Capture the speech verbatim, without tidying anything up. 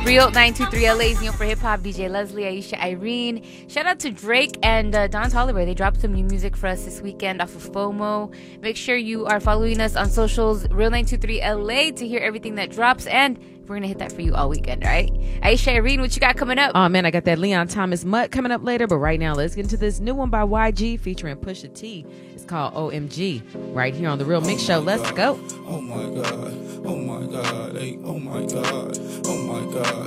Real nine two three L A's New for Hip Hop, D J Leslie, Aisha, Irene. Shout out to Drake and uh, Don Toliver. They dropped some new music for us this weekend off of FOMO. Make sure you are following us on socials, Real nine two three L A, to hear everything that drops. And we're going to hit that for you all weekend, right? Aisha, Irene, what you got coming up? Oh, man, I got that Leon Thomas Mutt coming up later. But right now, let's get into this new one by Y G featuring Pusha T. It's called O M G, right here on The Real Mix Show. Let's go. Oh, my God. Oh, my God. Hey, oh, my God. Oh, my God.